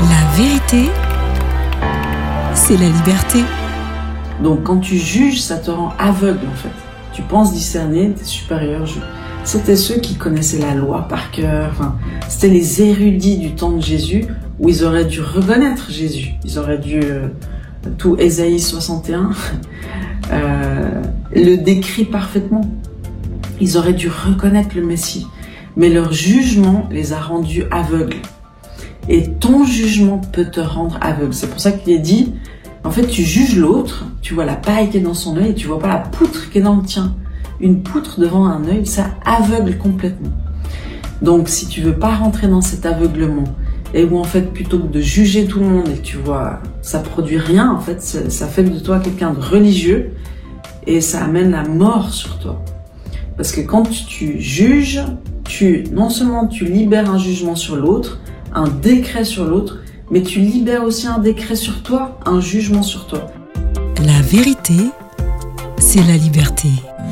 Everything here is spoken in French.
La vérité, c'est la liberté. Donc quand tu juges, ça te rend aveugle en fait. Tu penses discerner, t'es supérieur. C'était ceux qui connaissaient la loi par cœur. Enfin, c'était les érudits du temps de Jésus où ils auraient dû reconnaître Jésus. Ils auraient dû tout Ésaïe 61 le décrit parfaitement. Ils auraient dû reconnaître le Messie. Mais leur jugement les a rendus aveugles. Et ton jugement peut te rendre aveugle. C'est pour ça qu'il est dit, en fait, tu juges l'autre, tu vois la paille qui est dans son œil et tu vois pas la poutre qui est dans le tien. Une poutre devant un œil, ça aveugle complètement. Donc, si tu veux pas rentrer dans cet aveuglement, et où en fait, plutôt que de juger tout le monde et tu vois, ça produit rien, en fait, ça fait de toi quelqu'un de religieux et ça amène la mort sur toi. Parce que quand tu juges, non seulement tu libères un jugement sur l'autre, un décret sur l'autre, mais tu libères aussi un décret sur toi, un jugement sur toi. La vérité, c'est la liberté.